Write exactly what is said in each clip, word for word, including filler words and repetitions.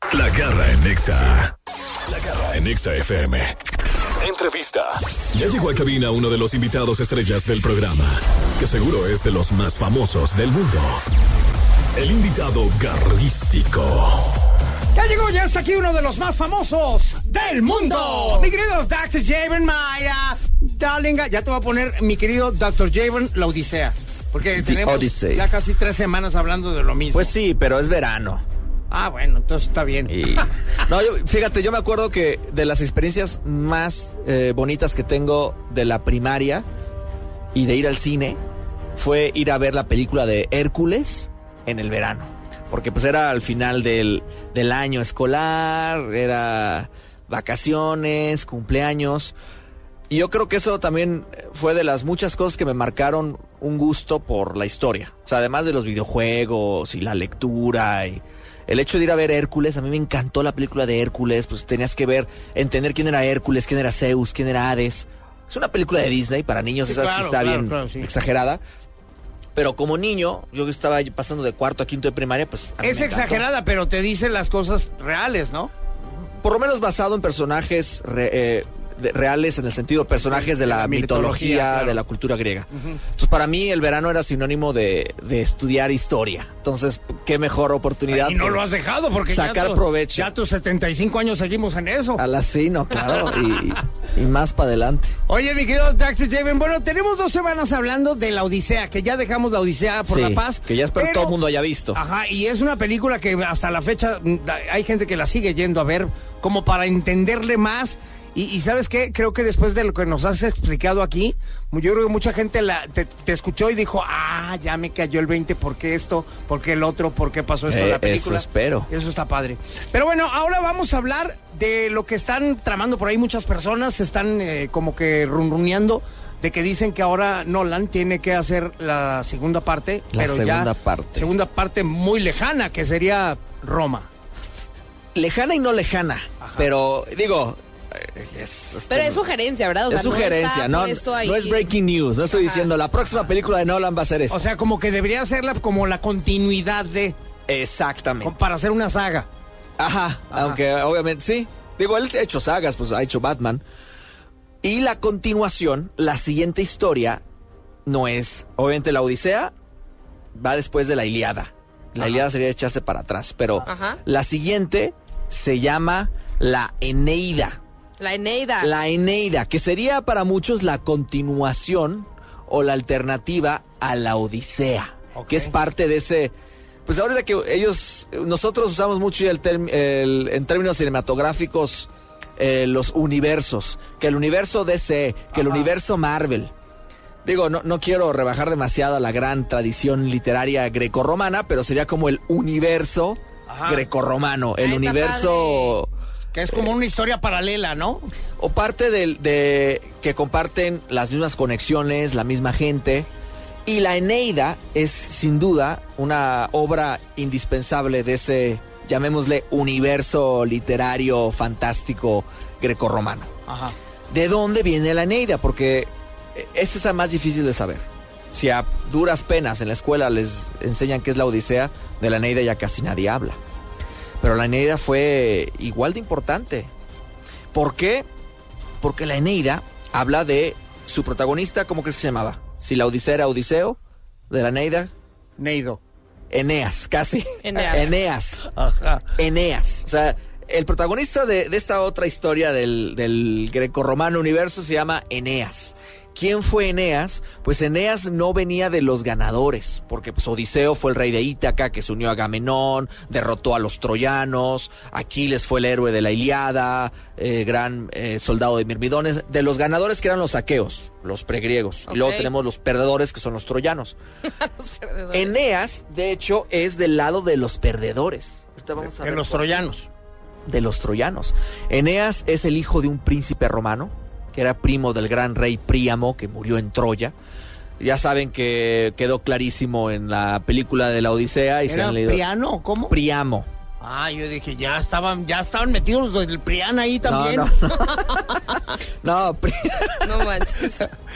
La Garra en Nexa. La Garra en Nexa F M. Entrevista. Ya llegó a cabina uno de los invitados estrellas del programa, que seguro es de los más famosos del mundo. El invitado garrístico. Ya llegó, ya está aquí uno de los más famosos del mundo. Mi querido doctor Javon Maya. Darling, ya te voy a poner, mi querido doctor Javon, la Odisea. Porque The tenemos Odyssey. ya casi tres semanas hablando de lo mismo. Pues sí, pero es verano. Ah, bueno, entonces está bien. Y... No, yo, fíjate, yo me acuerdo que de las experiencias más eh, bonitas que tengo de la primaria y de ir al cine fue ir a ver la película de Hércules en el verano. Porque pues era al final del, del año escolar, era vacaciones, cumpleaños. Y yo creo que eso también fue de las muchas cosas que me marcaron un gusto por la historia. O sea, además de los videojuegos y la lectura y el hecho de ir a ver Hércules, a mí me encantó la película de Hércules, pues tenías que ver, entender quién era Hércules, quién era Zeus, quién era Hades. Es una película de Disney, para niños Sí, esa claro, sí está claro, bien claro, sí. exagerada. Pero como niño, yo que estaba pasando de cuarto a quinto de primaria, pues... a mí Es me encantó. exagerada, pero te dice las cosas reales, ¿no? Por lo menos basado en personajes re- eh, de- reales, en el sentido personajes de la, De la mitología, mitología, claro. de la cultura griega. Uh-huh. Entonces, para mí el verano era sinónimo de, de estudiar historia. Entonces, qué mejor oportunidad. Y no que lo has dejado porque sacar ya tu- provecho. Ya tus setenta y cinco años seguimos en eso. A la sí, no, claro, y, y más para adelante. Oye, mi querido doctor Javon, bueno, tenemos dos semanas hablando de la Odisea, que ya dejamos la Odisea por Sí, la paz. que ya espero pero- todo el mundo haya visto. Ajá, y es una película que hasta la fecha mm, hay gente que la sigue yendo a ver como para entenderle más. Y, y ¿sabes qué? Creo que después de lo que nos has explicado aquí, yo creo que mucha gente la, te, te escuchó y dijo, ah, ya me cayó el veinte, ¿por qué esto? ¿Por qué el otro? ¿Por qué pasó esto en Eh, la película? eso espero. Eso está padre. Pero bueno, ahora vamos a hablar de lo que están tramando por ahí muchas personas, se están eh, como que runruneando de que dicen que ahora Nolan tiene que hacer la segunda parte, La pero segunda ya parte. segunda parte muy lejana, que sería Roma. Lejana y no lejana, pero digo... Es, es- Pero es sugerencia, ¿verdad? O es sea, no sugerencia, está no, puesto ahí. no es breaking news, no estoy Ajá. diciendo la próxima película de Nolan va a ser esto. O sea, como que debería serla como la continuidad de, Exactamente. para hacer una saga. Ajá, Ajá. aunque obviamente sí. Digo, él ha hecho sagas, pues ha hecho Batman. Y la continuación, la siguiente historia, no es, obviamente la Odisea va después de la Ilíada. La Ajá. Ilíada sería echarse para atrás, pero Ajá. la siguiente se llama la Eneida. La Eneida. La Eneida, que sería para muchos la continuación o la alternativa a la Odisea, Ok. que es parte de ese... Pues ahorita que ellos, nosotros usamos mucho el term- el- en términos cinematográficos eh, los universos, que el universo D C, que el Ajá. universo Marvel. Digo, no, no quiero rebajar demasiado la gran tradición literaria grecorromana, pero sería como el universo Ajá. grecorromano, el Ah, está universo... Que es como una historia paralela, ¿no? O parte del- de, que comparten las mismas conexiones, la misma gente. Y la Eneida es sin duda una obra indispensable de ese, llamémosle, universo literario fantástico grecorromano. Ajá. ¿De dónde viene la Eneida? Porque este está más difícil de saber. Si a duras penas en la escuela les enseñan qué es la Odisea, de la Eneida ya casi nadie habla. Pero la Eneida fue igual de importante. ¿Por qué? Porque la Eneida habla de su protagonista, ¿cómo crees que se llamaba? Si la Odisea era Odiseo, de la Eneida, Neido. Eneas, casi. Eneas. Eneas. Ajá. Eneas. O sea, el protagonista de, de esta otra historia del, del grecorromano universo se llama Eneas. ¿Quién fue Eneas? Pues Eneas no venía de los ganadores, porque pues Odiseo fue el rey de Ítaca que se unió a Agamenón, derrotó a los troyanos, Aquiles fue el héroe de la Ilíada, eh, gran eh, soldado de Mirmidones, de los ganadores que eran los aqueos, los pregriegos, Ok. y luego tenemos los perdedores que son los troyanos. Los perdedores. Eneas, de hecho, es del lado de los perdedores. Ahorita vamos a De ver los por qué. troyanos. De los troyanos. Eneas es el hijo de un príncipe romano, que era primo del gran rey Príamo, que murió en Troya. Ya saben que quedó clarísimo en la película de la Odisea y se ¿Era han leído. Priano o cómo? Príamo. Ah, yo dije, ya estaban, ya estaban metidos los del Prián ahí también. No, no, no. No, Pri- No manches.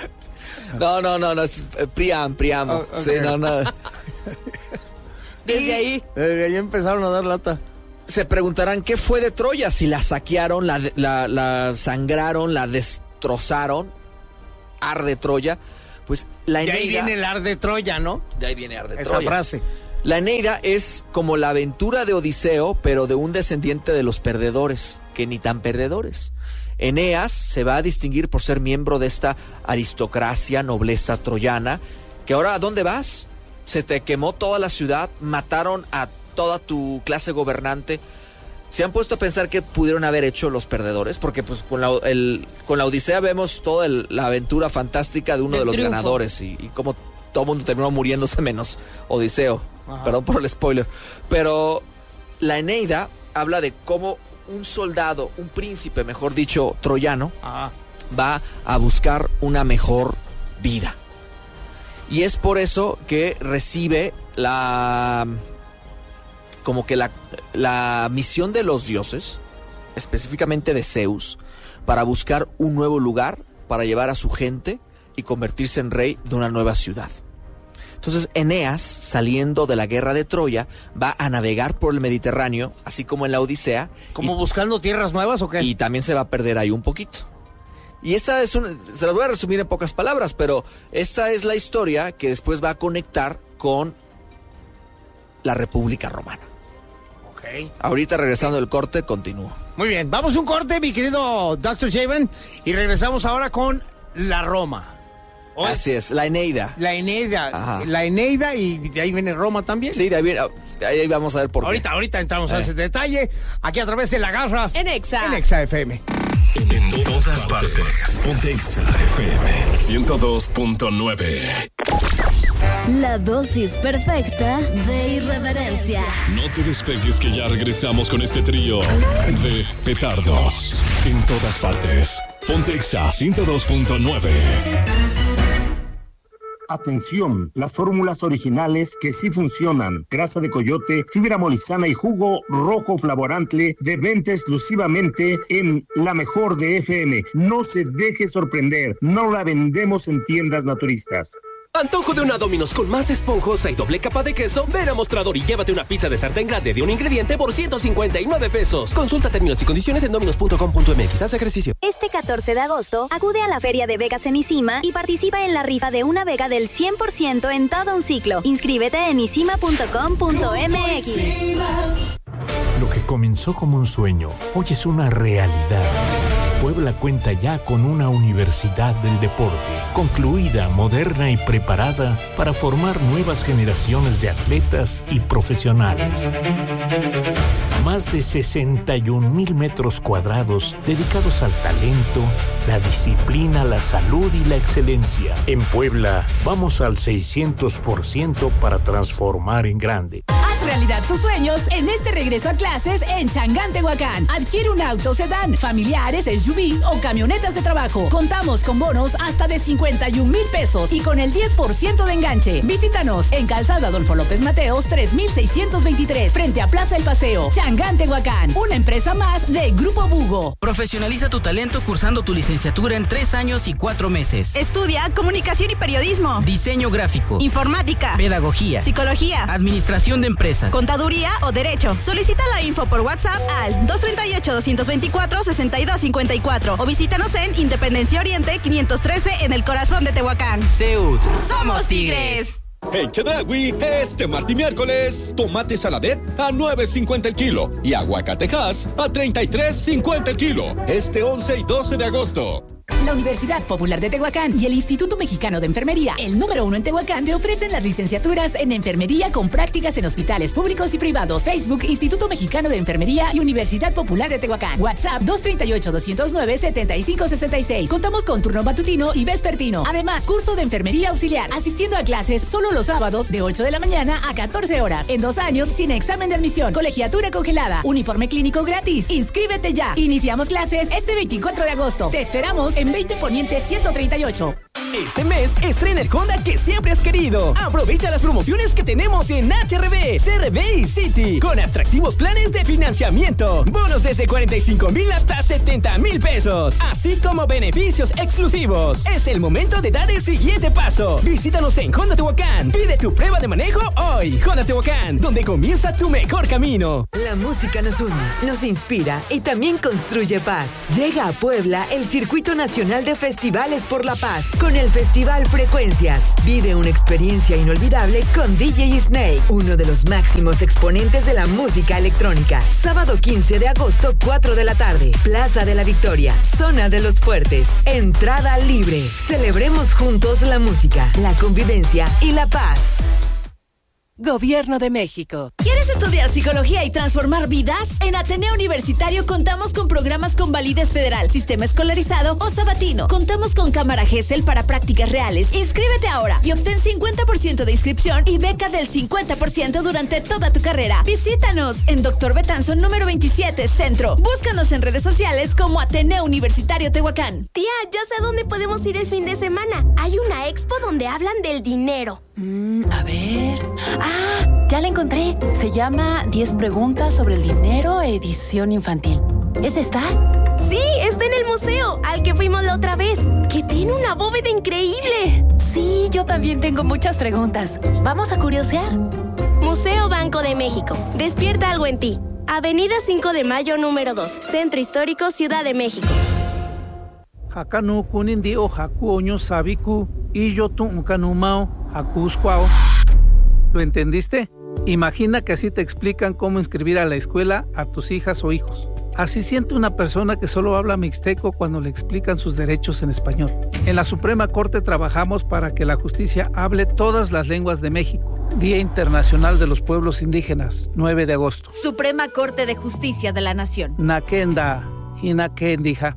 no, no, no, no, es eh, Priam, Príamo. Oh, ok. Sí, no, no. Desde ahí. Desde ahí empezaron a dar lata. se preguntarán, ¿qué fue de Troya? Si la saquearon, la, la, la sangraron, la destrozaron, arde Troya. Pues la Eneida... De ahí viene el ar de Troya, ¿no? De ahí viene arde Esa Troya. frase. La Eneida es como la aventura de Odiseo, pero de un descendiente de los perdedores, que ni tan perdedores. Eneas se va a distinguir por ser miembro de esta aristocracia, nobleza troyana, que ahora, ¿a dónde vas? Se te quemó toda la ciudad, mataron a toda tu clase gobernante. ¿Se han puesto a pensar qué pudieron haber hecho los perdedores? Porque pues con la, el, con la Odisea vemos toda el, la aventura fantástica de uno El de los triunfo. ganadores y, y cómo todo el mundo terminó muriéndose menos Odiseo. Ajá. Perdón por el spoiler. Pero la Eneida habla de cómo un soldado, un príncipe, mejor dicho, troyano, Ajá. va a buscar una mejor vida. Y es por eso que recibe la... como que la, la misión de los dioses, específicamente de Zeus, para buscar un nuevo lugar, para llevar a su gente y convertirse en rey de una nueva ciudad. Entonces Eneas, saliendo de la guerra de Troya, va a navegar por el Mediterráneo, así como en la Odisea. ¿Como y, buscando tierras nuevas o qué? Y también se va a perder ahí un poquito. Y esta es una, se las voy a resumir en pocas palabras, pero esta es la historia que después va a conectar con la República Romana. Ok. Ahorita regresando del corte, continúo. Muy bien, vamos a un corte, mi querido doctor Javen, y regresamos ahora con la Roma. Hoy, Así es, la Eneida. La Eneida, Ajá. la Eneida y de ahí viene Roma también. Sí, de ahí viene, ahí vamos a ver por ahorita, qué. Ahorita entramos eh. a ese detalle, aquí a través de La Garra. En Exa. En Exa F M. En todas partes. Ponte Exa F M ciento dos punto nueve. La dosis perfecta de irreverencia. No te despegues que ya regresamos con este trío de petardos. En todas partes. Ponte Exa ciento dos punto nueve. Atención, las fórmulas originales que sí funcionan. Grasa de coyote, fibra molizana y jugo rojo flavorante de venta exclusivamente en La Mejor de F M. No se deje sorprender, no la vendemos en tiendas naturistas. Antojo de una Domino's con más esponjosa y doble capa de queso. Ven a Mostrador y llévate una pizza de sartén grande de un ingrediente por ciento cincuenta y nueve pesos. Consulta términos y condiciones en dominos punto com punto m x. Haz ejercicio. Este catorce de agosto, acude a la Feria de Vegas en Isima y participa en la rifa de una Vega del cien por ciento en todo un ciclo. Inscríbete en isima punto com punto m x. Lo que comenzó como un sueño, hoy es una realidad. Puebla cuenta ya con una universidad del deporte, concluida, moderna y preparada para formar nuevas generaciones de atletas y profesionales. Más de sesenta y un mil metros cuadrados dedicados al talento, la disciplina, la salud y la excelencia. En Puebla, vamos al seiscientos por ciento para transformar en grande. Haz realidad tus sueños en este regreso a clases en Changán, Tehuacán. Adquiere un auto sedán, familiares, S U V o camionetas de trabajo. Contamos con bonos hasta de cincuenta y un mil pesos y con el diez por ciento de enganche. Visítanos en Calzada Adolfo López Mateos, tres mil seiscientos veintitrés, frente a Plaza El Paseo. Changán, Tehuacán, una empresa más de Grupo Bugo. Profesionaliza tu talento cursando tu licenciatura en tres años y cuatro meses. Estudia Comunicación y Periodismo, Diseño Gráfico, Informática, Pedagogía, Psicología, Administración de Empresas, Contaduría o Derecho. Solicita la info por WhatsApp al dos tres ocho, dos dos cuatro, seis dos cinco cuatro o visítanos en Independencia Oriente quinientos trece en el corazón de Tehuacán. C E U D. ¡Somos Tigres! En Chedraui, este martes y miércoles, tomate saladet a nueve cincuenta el kilo y aguacatejas a treinta y tres cincuenta el kilo. Este once y doce de agosto. La Universidad Popular de Tehuacán y el Instituto Mexicano de Enfermería, el número uno en Tehuacán, te ofrecen las licenciaturas en enfermería con prácticas en hospitales públicos y privados. Facebook, Instituto Mexicano de Enfermería y Universidad Popular de Tehuacán. WhatsApp dos tres ocho, dos cero nueve, siete cinco seis seis. Contamos con turno matutino y vespertino. Además, curso de enfermería auxiliar, asistiendo a clases solo los sábados de ocho de la mañana a catorce horas. En dos años, sin examen de admisión, colegiatura congelada, uniforme clínico gratis. Inscríbete ya. Iniciamos clases este veinticuatro de agosto. Te esperamos en veinte Poniente ciento treinta y ocho. Este mes estrena el Honda que siempre has querido. Aprovecha las promociones que tenemos en H R B, C R B y City con atractivos planes de financiamiento. Bonos desde cuarenta y cinco mil hasta setenta mil pesos, así como beneficios exclusivos. Es el momento de dar el siguiente paso. Visítanos en Honda Tehuacán. Pide tu prueba de manejo hoy. Honda Tehuacán, donde comienza tu mejor camino. La música nos une, nos inspira y también construye paz. Llega a Puebla el Circuito Nacional de Festivales por la Paz con el Festival Frecuencias. Vive una experiencia inolvidable con D J Snake, uno de los máximos exponentes de la música electrónica. Sábado quince de agosto, cuatro de la tarde. Plaza de la Victoria, Zona de los Fuertes. Entrada libre. Celebremos juntos la música, la convivencia y la paz. Gobierno de México. ¿Quieres estudiar psicología y transformar vidas? En Ateneo Universitario contamos con programas con validez federal, sistema escolarizado o sabatino. Contamos con cámara G E S E L para prácticas reales. Inscríbete ahora y obtén cincuenta por ciento de inscripción y beca del cincuenta por ciento durante toda tu carrera. Visítanos en Doctor Betanzón número veintisiete, Centro. Búscanos en redes sociales como Ateneo Universitario Tehuacán. Tía, ya sé a dónde podemos ir el fin de semana. Hay una expo donde hablan del dinero. Mm, a ver... ¡Ah! Ya la encontré. Se llama diez preguntas sobre el dinero, edición infantil. ¿Es esta? Sí, está en el museo, al que fuimos la otra vez, que tiene una bóveda increíble. Sí, yo también tengo muchas preguntas. ¿Vamos a curiosear? Museo Banco de México. Despierta algo en ti. Avenida cinco de Mayo, número dos. Centro Histórico, Ciudad de México. Hakanu kunindi o hakuoño sabiku y yo tu kanumao hakuskwao. ¿Lo entendiste? Imagina que así te explican cómo inscribir a la escuela a tus hijas o hijos. Así siente una persona que solo habla mixteco cuando le explican sus derechos en español. En la Suprema Corte trabajamos para que la justicia hable todas las lenguas de México. Día Internacional de los Pueblos Indígenas, nueve de agosto. Suprema Corte de Justicia de la Nación. Nakenda, Hinakendija.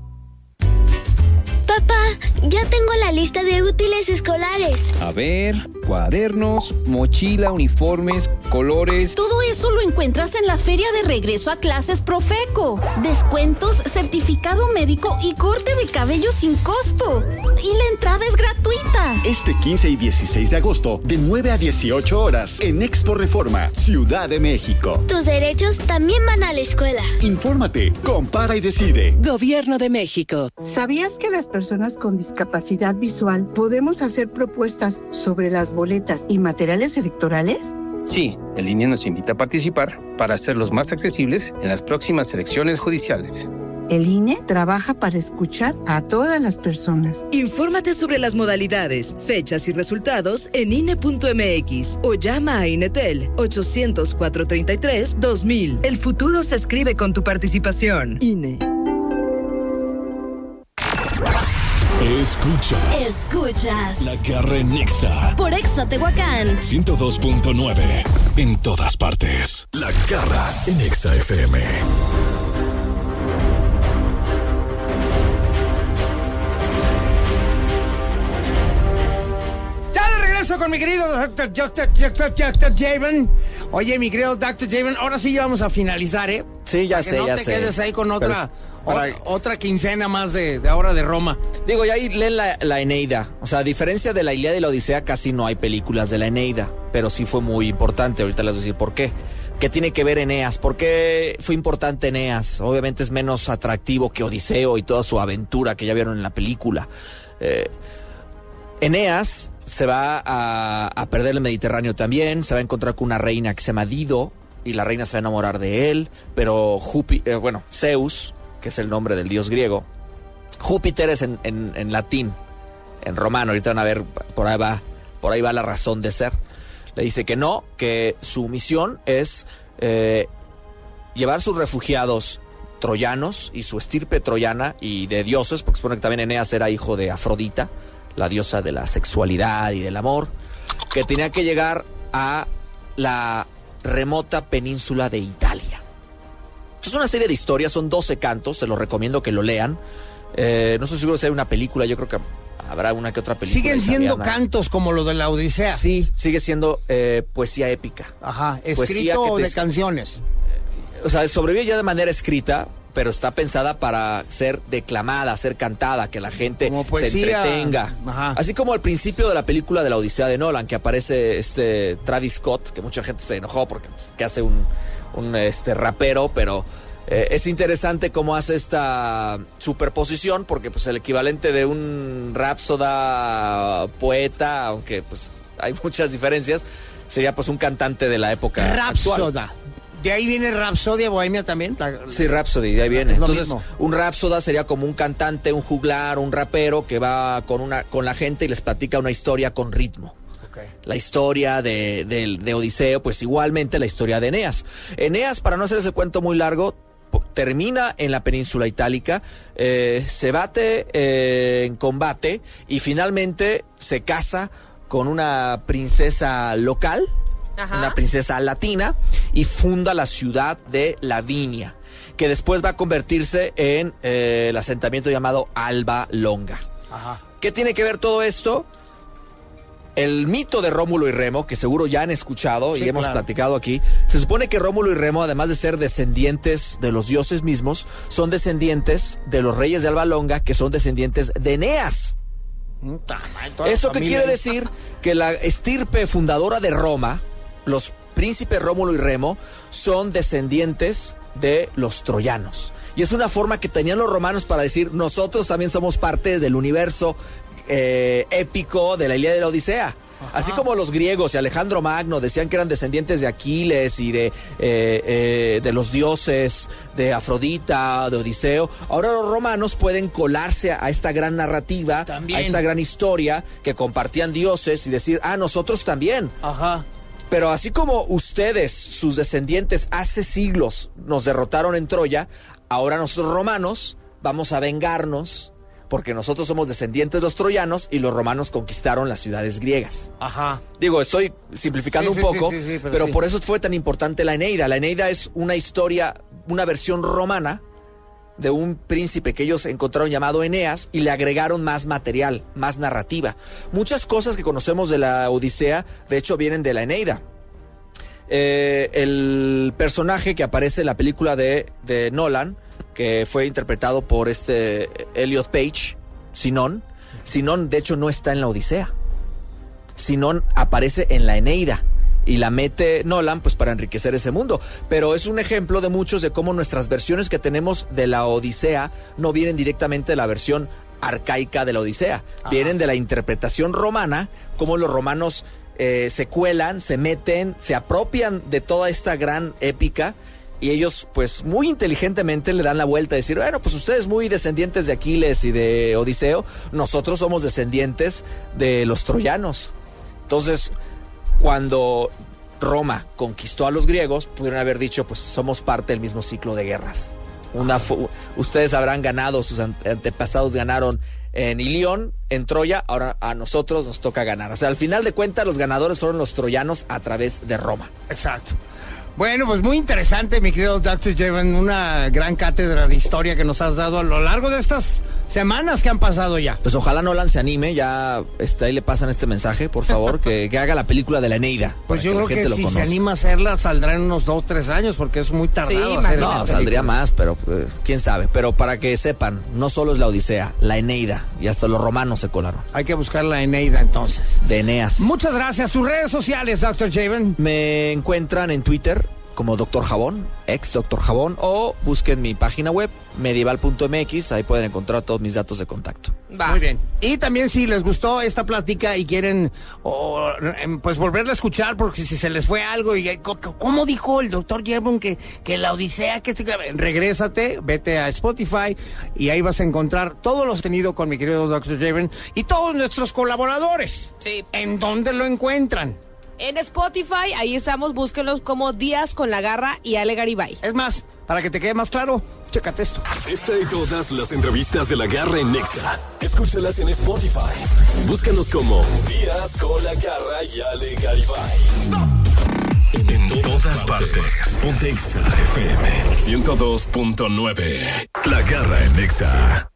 Papá, ya tengo la lista de útiles escolares. A ver, cuadernos, mochila, uniformes, colores. Todo eso lo encuentras en la Feria de Regreso a Clases Profeco. Descuentos, certificado médico y corte de cabello sin costo. Y la entrada es gratuita. Este quince y dieciséis de agosto, de nueve a dieciocho horas, en Expo Reforma, Ciudad de México. Tus derechos también van a la escuela. Infórmate, compara y decide. Gobierno de México. ¿Sabías que las personas con discapacidad visual podemos hacer propuestas sobre las boletas y materiales electorales? Sí, el I N E nos invita a participar para hacerlos más accesibles en las próximas elecciones judiciales. El I N E trabaja para escuchar a todas las personas. Infórmate sobre las modalidades, fechas y resultados en I N E punto M X o llama a INETEL ochocientos, cuatrocientos treinta y tres, dos mil. El futuro se escribe con tu participación. I N E. Escuchas. Escuchas. La Garra en Nexa. Por Exa Tehuacán. ciento dos punto nueve. En todas partes. La Garra en Exa F M. Con mi querido doctor doctor Javen. Oye, mi querido doctor Javen, ahora sí ya vamos a finalizar, ¿eh? Sí, ya para sé, que no ya te sé. quedes ahí con otra, Pero, para... otra, otra quincena más de, de ahora de Roma. Digo, ya ahí leen la, la Eneida. O sea, a diferencia de la Ilíada y la Odisea, casi no hay películas de la Eneida. Pero sí fue muy importante. Ahorita les voy a decir por qué. ¿Qué tiene que ver Eneas? ¿Por qué fue importante Eneas? Obviamente es menos atractivo que Odiseo y toda su aventura que ya vieron en la película. Eh... Eneas se va a, a perder el Mediterráneo también, se va a encontrar con una reina que se llama Dido, y la reina se va a enamorar de él, pero Júpiter, eh, bueno, Zeus, que es el nombre del dios griego, Júpiter es en, en, en latín, en romano, ahorita van a ver, por ahí va, por ahí va la razón de ser. Le dice que no, que su misión es eh, llevar sus refugiados troyanos y su estirpe troyana y de dioses, porque supone que también Eneas era hijo de Afrodita, la diosa de la sexualidad y del amor, que tenía que llegar a la remota península de Italia. Es una serie de historias, son doce cantos, se los recomiendo que lo lean. Eh, no estoy seguro si hay una película, yo creo que habrá una que otra película. ¿Siguen siendo italiana. cantos como lo de la Odisea? Sí, sigue siendo eh, poesía épica. Ajá, Poesía escrito que te... de canciones. O sea, sobrevive ya de manera escrita, pero está pensada para ser declamada, ser cantada, que la gente como se poesía. entretenga. Ajá. Así como al principio de la película de la Odisea de Nolan, que aparece este Travis Scott, que mucha gente se enojó porque pues, que hace un, un este rapero, pero eh, es interesante cómo hace esta superposición, porque pues el equivalente de un rapsoda poeta, aunque pues hay muchas diferencias, sería pues un cantante de la época Rapsoda. actual. ¿De ahí viene Rapsodia Bohemia también? La, Sí, Rhapsody, de ahí viene. Es lo Entonces, mismo. un Rhapsoda sería como un cantante, un juglar, un rapero que va con una con la gente y les platica una historia con ritmo. Okay. La historia de, de, de Odiseo, pues igualmente la historia de Eneas. Eneas, para no hacer ese cuento muy largo, termina en la península itálica, eh, se bate eh, en combate y finalmente se casa con una princesa local, Ajá. una princesa latina, y funda la ciudad de Lavinia, que después va a convertirse en eh, el asentamiento llamado Alba Longa. Ajá. ¿Qué tiene que ver todo esto? El mito de Rómulo y Remo, que seguro ya han escuchado Sí, y hemos claro. platicado aquí. Se supone que Rómulo y Remo, además de ser descendientes de los dioses mismos, son descendientes de los reyes de Alba Longa, que son descendientes de Eneas. ¿Eso qué quiere decir? Que la estirpe fundadora de Roma, los príncipes Rómulo y Remo, son descendientes de los troyanos. Y es una forma que tenían los romanos para decir, nosotros también somos parte del universo eh, épico de la Ilíada y la Odisea. Ajá. Así como los griegos y Alejandro Magno decían que eran descendientes de Aquiles y de, eh, eh, de los dioses, de Afrodita, de Odiseo, ahora los romanos pueden colarse a esta gran narrativa, También. a esta gran historia que compartían dioses y decir, ah, nosotros también. Ajá. Pero así como ustedes, sus descendientes, hace siglos nos derrotaron en Troya, ahora nosotros romanos vamos a vengarnos porque nosotros somos descendientes de los troyanos y los romanos conquistaron las ciudades griegas. Ajá. Digo, estoy simplificando Sí, un sí, poco, sí, sí, sí, pero pero sí. por eso fue tan importante la Eneida. La Eneida es una historia, una versión romana de un príncipe que ellos encontraron llamado Eneas y le agregaron más material, más narrativa. Muchas cosas que conocemos de la Odisea, de hecho, vienen de la Eneida. Eh, el personaje que aparece en la película de, de Nolan, que fue interpretado por este Elliot Page, Sinón. Sinón, de hecho, no está en la Odisea. Sinón aparece en la Eneida y la mete Nolan pues para enriquecer ese mundo. Pero es un ejemplo de muchos de cómo nuestras versiones que tenemos de la Odisea no vienen directamente de la versión arcaica de la Odisea. Ajá. Vienen de la interpretación romana, cómo los romanos eh, se cuelan, se meten, se apropian de toda esta gran épica. Y ellos, pues, muy inteligentemente le dan la vuelta a decir, bueno, pues ustedes muy descendientes de Aquiles y de Odiseo, nosotros somos descendientes de los troyanos. Entonces, cuando Roma conquistó a los griegos, pudieron haber dicho, pues, somos parte del mismo ciclo de guerras. Una fu- ustedes habrán ganado, sus antepasados ganaron en Ilión, en Troya, ahora a nosotros nos toca ganar. O sea, al final de cuentas, los ganadores fueron los troyanos a través de Roma. Exacto. Bueno, pues muy interesante, mi querido doctor Javen, una gran cátedra de historia que nos has dado a lo largo de estas semanas que han pasado ya. Pues ojalá Nolan se anime, ya está, ahí le pasan este mensaje, por favor, que, que haga la película de la Eneida. Pues yo que creo la gente que lo si conozca. se anima a hacerla, saldrá en unos dos, tres años, porque es muy tardado Sí, hacer no, esas saldría películas. más, pero eh, quién sabe. Pero para que sepan, no solo es la Odisea, la Eneida, y hasta los romanos se colaron. Hay que buscar la Eneida entonces. De Eneas. Muchas gracias. Tus redes sociales, doctor Javen. Me encuentran en Twitter como Doctor Jabón, ex Doctor Jabón, o busquen mi página web, medieval punto m x, ahí pueden encontrar todos mis datos de contacto. Va. Muy bien. Y también si les gustó esta plática y quieren o, em, pues volverla a escuchar porque si se les fue algo y ¿cómo dijo el doctor Javen que, que la Odisea, que este, regrésate, vete a Spotify y ahí vas a encontrar todo lo tenido con mi querido doctor Javen y todos nuestros colaboradores. Sí. ¿En dónde lo encuentran? En Spotify, ahí estamos, búsquenlos como Díaz con la Garra y Ale Garibay. Es más, para que te quede más claro, chécate esto. Esta y todas las entrevistas de La Garra en Nexa. Escúchalas en Spotify. Búscanos como Díaz con la Garra y Ale Garibay. En, en todas partes. Ponte Exa F M ciento dos punto nueve. La Garra en Nexa.